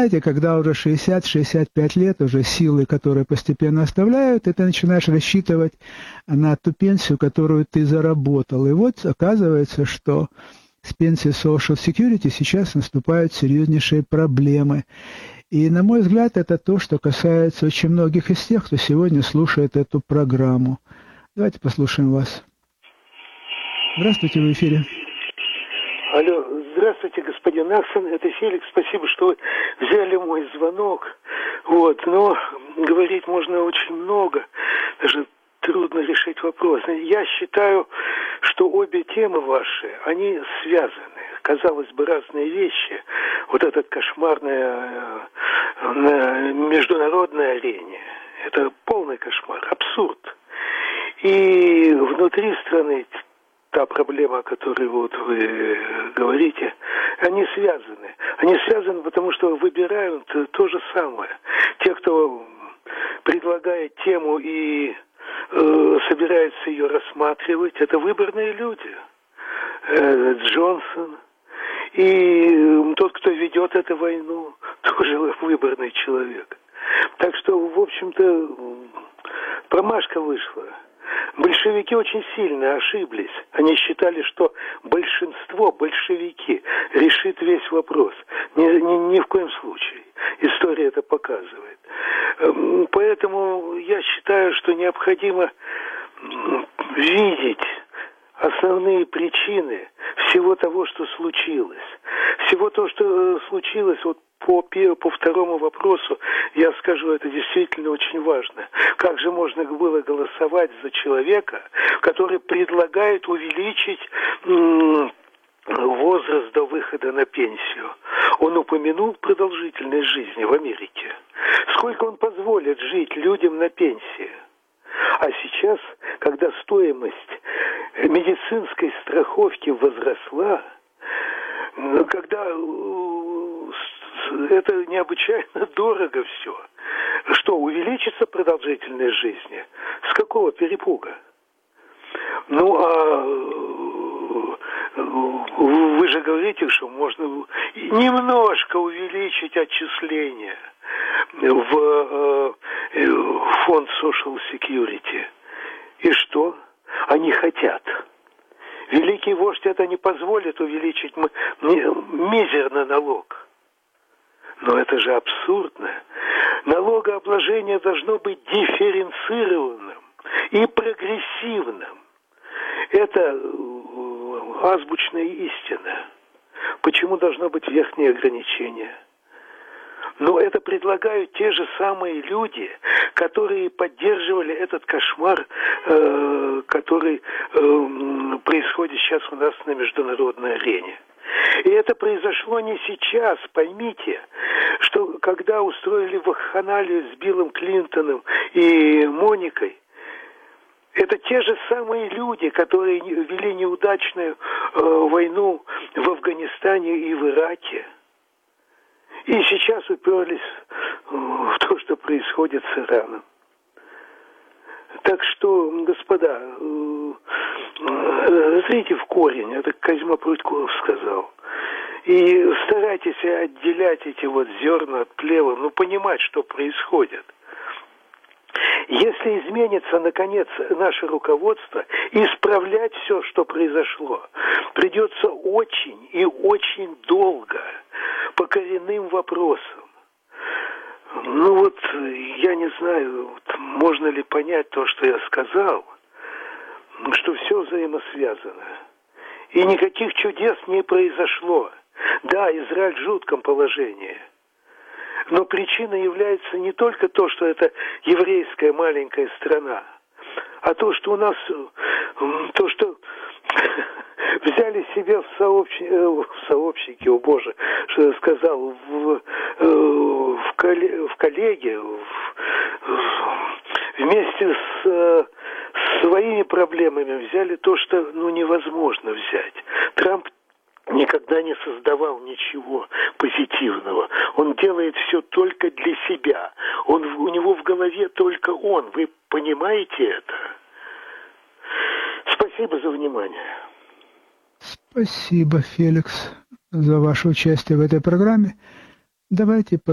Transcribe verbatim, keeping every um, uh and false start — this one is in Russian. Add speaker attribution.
Speaker 1: знаете, когда уже шестьдесят-шестьдесят пять лет, уже силы, которые постепенно оставляют, и ты начинаешь рассчитывать на ту пенсию, которую ты заработал. И вот оказывается, что с пенсией Social Security сейчас наступают серьезнейшие проблемы. И, на мой взгляд, это то, что касается очень многих из тех, кто сегодня слушает эту программу. Давайте послушаем вас. Здравствуйте, в эфире.
Speaker 2: Алло, здравствуйте, господин Аксон, это Феликс, спасибо, что вы взяли мой звонок. Вот, но говорить можно очень много, даже трудно решить вопрос. Я считаю, что обе темы ваши, они связаны. Казалось бы, разные вещи. Вот этот кошмарная на международной арене, это полный кошмар, абсурд. И внутри страны та проблема, о которой вот вы говорите, они связаны. Они связаны, потому что выбирают то же самое. Те, кто предлагает тему и э, собирается ее рассматривать, это выборные люди. Э, Джонсон. И тот, кто ведет эту войну, тоже выборный человек. Так что, в общем-то, промашка вышла. Большевики очень сильно ошиблись. Они считали, что большинство, большевики, решит весь вопрос. Ни, ни, ни в коем случае. История это показывает. Поэтому я считаю, что необходимо видеть основные причины всего того, что случилось. Всего того, что случилось, вот по, по второму вопросу, я скажу, это действительно очень важно. Как же можно было голосовать за человека, который предлагает увеличить м- возраст до выхода на пенсию? Он упомянул продолжительность жизни в Америке. Сколько он позволит жить людям на пенсии? А сейчас, когда стоимость медицинской страховки возросла, когда это необычайно дорого все, что, увеличится продолжительность жизни? С какого перепуга? Ну, а вы же говорите, что можно немножко увеличить отчисления в фонд Social Security. И что? Они хотят. Великий вождь это не позволит увеличить мизерный налог. Но это же абсурдно. Налогообложение должно быть дифференцированным и прогрессивным. Это азбучная истина. Почему должно быть верхнее ограничение? Но это предлагают те же самые люди, которые поддерживали этот кошмар, э, который э, происходит сейчас у нас на международной арене. И это произошло не сейчас, поймите, что когда устроили вакханалию с Биллом Клинтоном и Моникой, это те же самые люди, которые вели неудачную э, войну в Афганистане и в Ираке. И сейчас уперлись в то, что происходит с Ираном. Так что, господа, зрите в корень, это Козьма Прудьков сказал. И старайтесь отделять эти вот зерна от плева, ну, понимать, что происходит. Если изменится, наконец, наше руководство, исправлять все, что произошло, придется очень и очень долго по коренным вопросам. Ну вот, я не знаю, вот, можно ли понять то, что я сказал, что все взаимосвязано. И никаких чудес не произошло. Да, Израиль в жутком положении. Но причиной является не только то, что это еврейская маленькая страна, а то, что у нас, то, что взяли себе в, сообщ... в сообщники, о боже, что я сказал, в, в, колле... в коллеги, в... вместе с... с своими проблемами взяли то, что ну, невозможно взять. Трамп никогда не создавал ничего позитивного. Он делает все только для себя. Он, у него в голове только он. Вы понимаете это? Спасибо за внимание.
Speaker 1: Спасибо, Феликс, за ваше участие в этой программе. Давайте